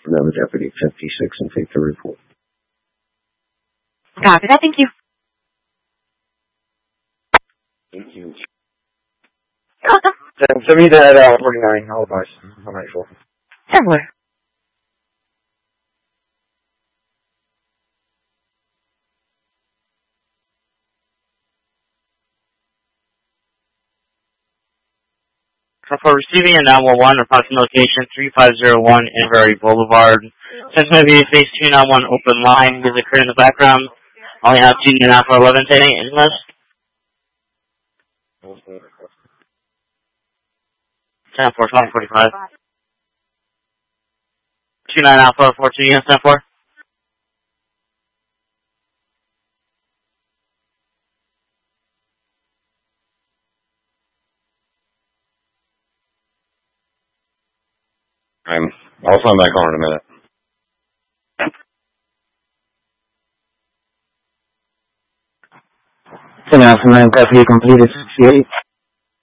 Another Deputy 56 and take the report. Copy that, thank you. Thank you. You're welcome. Send me that 49 alibis. I'm not sure. Similar. For receiving a 911, approximate location 3501 Inverary Boulevard. Since maybe phase 291 open line is occurring in the background. Only have 2 and for 11 today in list. 10 for 545. 29 Alpha 42 units 10 for. I'll sign back on in a minute. Alpha 9, copy completed 68.